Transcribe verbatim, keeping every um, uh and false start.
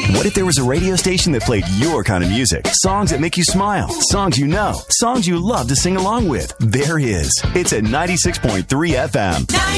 What if there was a radio station that played your kind of music? Songs that make you smile. Songs you know. Songs you love to sing along with. There is. It's at ninety-six point three F M.